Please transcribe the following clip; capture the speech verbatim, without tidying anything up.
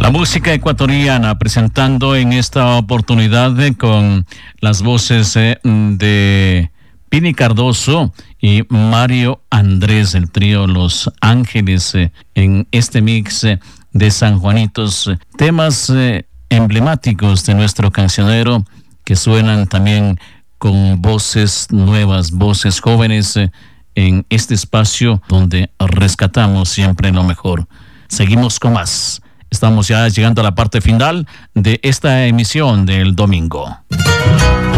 La música ecuatoriana presentando en esta oportunidad eh, con las voces eh, de Pini Cardoso y Mario Andrés, el trío Los Ángeles, eh, en este mix eh, de San Juanitos, eh, temas eh, emblemáticos de nuestro cancionero que suenan también con voces nuevas, voces jóvenes eh, en este espacio donde rescatamos siempre lo mejor. Seguimos con más. Estamos ya llegando a la parte final de esta emisión del domingo.